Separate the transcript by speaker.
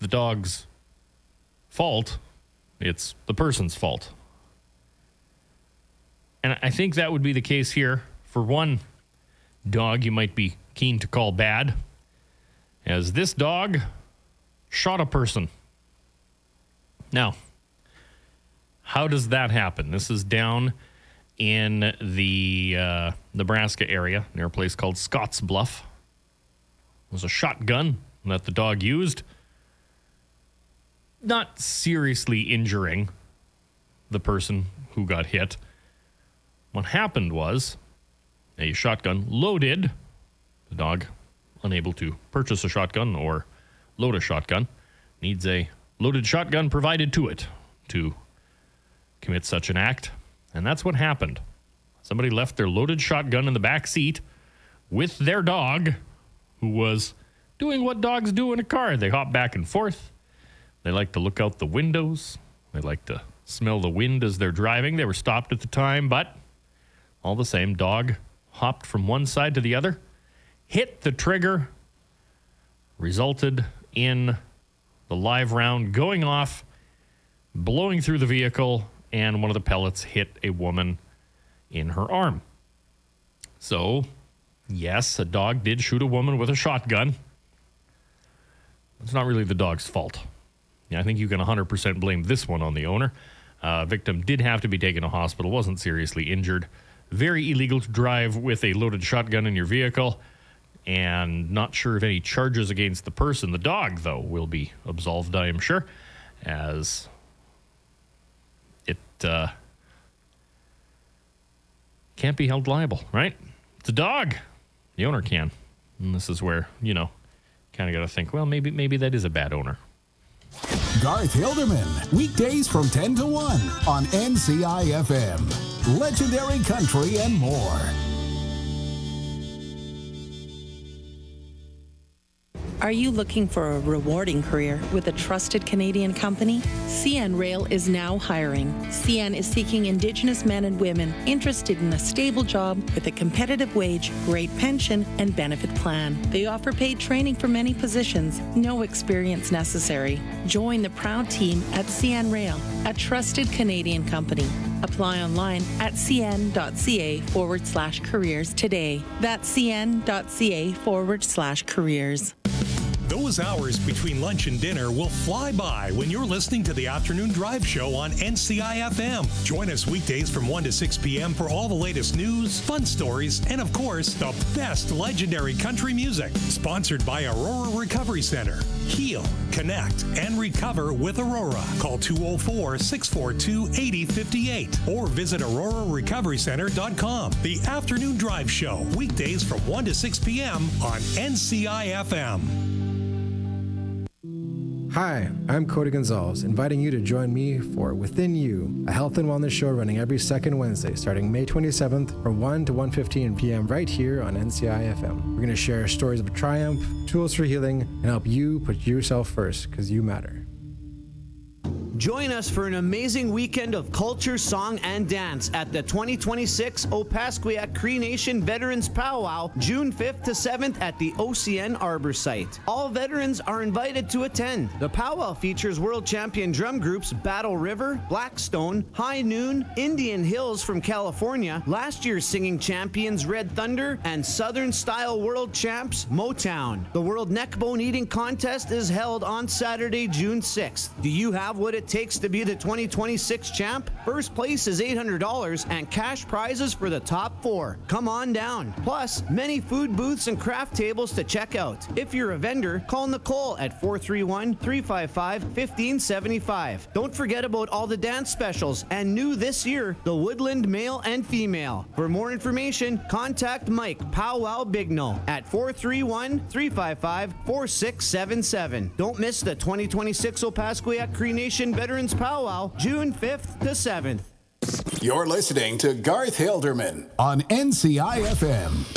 Speaker 1: the dog's fault. It's the person's fault. And I think that would be the case here. For one dog you might be keen to call bad, as this dog shot a person. Now, how does that happen? This is down in the Nebraska area near a place called Scotts Bluff. It was a shotgun that the dog used, not seriously injuring the person who got hit. What happened was a shotgun loaded. The dog, unable to purchase a shotgun or load a shotgun, needs a loaded shotgun provided to it to commit such an act. And that's what happened. Somebody left their loaded shotgun in the back seat with their dog, who was doing what dogs do in a car. They hop back and forth. They like to look out the windows. They like to smell the wind as they're driving. They were stopped at the time, but all the same, dog hopped from one side to the other, hit the trigger, resulted in the live round going off, blowing through the vehicle, and one of the pellets hit a woman in her arm. So, yes, a dog did shoot a woman with a shotgun. It's not really the dog's fault. Yeah, I think you can 100% blame this one on the owner. Victim did have to be taken to hospital, wasn't seriously injured. Very illegal to drive with a loaded shotgun in your vehicle, and not sure of any charges against the person. The dog, though, will be absolved, I am sure, as it can't be held liable, right? It's a dog. The owner can. And this is where, kind of got to think, well, maybe that is a bad owner.
Speaker 2: Garth Hilderman, weekdays from 10 to 1 on NCIFM. Legendary country and more.
Speaker 3: Are you looking for a rewarding career with a trusted Canadian company? CN Rail is now hiring. CN is seeking Indigenous men and women interested in a stable job with a competitive wage, great pension, and benefit plan. They offer paid training for many positions, no experience necessary. Join the proud team at CN Rail, a trusted Canadian company. Apply online at cn.ca/careers today. That's cn.ca/careers.
Speaker 4: Those hours between lunch and dinner will fly by when you're listening to the Afternoon Drive Show on NCIFM. Join us weekdays from 1 to 6 p.m. for all the latest news, fun stories, and of course, the best legendary country music. Sponsored by Aurora Recovery Center. Heal, connect, and recover with Aurora. Call 204-642-8058 or visit aurorarecoverycenter.com. The Afternoon Drive Show, weekdays from 1 to 6 p.m. on NCIFM.
Speaker 5: Hi, I'm Cody Gonzalez, inviting you to join me for Within You, a health and wellness show running every second Wednesday, starting May 27th from 1 to 1:15 p.m. right here on NCIFM. We're going to share stories of triumph, tools for healing, and help you put yourself first, because you matter.
Speaker 6: Join us for an amazing weekend of culture, song, and dance at the 2026 Opaskwayak Cree Nation Veterans Powwow, June 5th to 7th at the OCN Arbor site. All veterans are invited to attend. The powwow features world champion drum groups Battle River, Blackstone, High Noon, Indian Hills from California, last year's singing champions Red Thunder, and Southern Style World Champs Motown. The World Neckbone Eating Contest is held on Saturday, June 6th. Do you have what it takes to be the 2026 champ? First place is $800 and cash prizes for the top 4. Come on down. Plus, many food booths and craft tables to check out. If you're a vendor, call Nicole at 431-355-1575. Don't forget about all the dance specials, and new this year, the Woodland Male and Female. For more information, contact Mike Powwow Bignall at 431-355-4677. Don't miss the 2026 Opaskwayak Cree Nation Veterans Powwow, June 5th to 7th.
Speaker 2: You're listening to Garth Hilderman on NCIFM.